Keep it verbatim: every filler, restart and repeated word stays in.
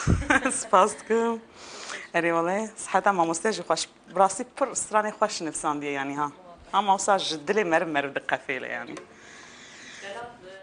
سپاس دکم اری والله صحتا ما مستجی خوش براسی پر استرانی خوش نفسان دیه یعنی ها اما وصاج دلی مر مر دقة فيله يعني